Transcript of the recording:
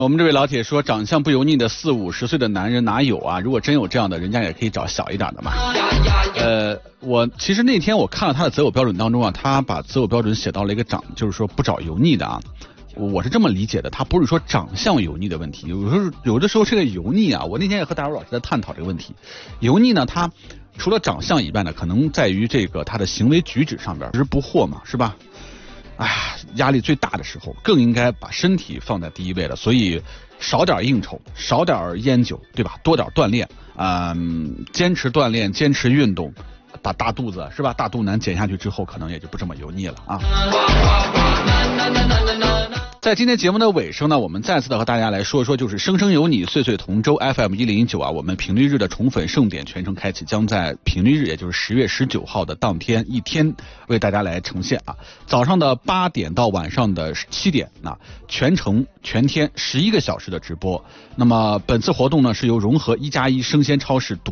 我们这位老铁说，长相不油腻的40-50岁的男人哪有啊？如果真有这样的，人家也可以找小一点的嘛。我其实那天我看了他的择偶标准当中啊，他把择偶标准写到了一个就是说不找油腻的啊。我是这么理解的，他不是说长相油腻的问题，有的时候这个油腻啊，我那天也和大儒老师在探讨这个问题。油腻呢，他除了长相以外呢，可能在于这个他的行为举止上边，不是不惑嘛，是吧？哎呀，压力最大的时候更应该把身体放在第一位了，所以少点应酬，少点烟酒，对吧？多点锻炼，坚持锻炼，坚持运动，把大肚子是吧？大肚腩减下去之后，可能也就不这么油腻了啊。在今天节目的尾声呢，我们再次的和大家来说一说，就是生生有你，岁岁同舟 FM 1019啊，我们频率日的宠粉盛典全程开启，将在频率日，也就是10月19号的当天一天为大家来呈现啊。早上的8点到晚上的7点啊，全天11个小时的直播。那么本次活动呢，是由融合1+1生鲜超市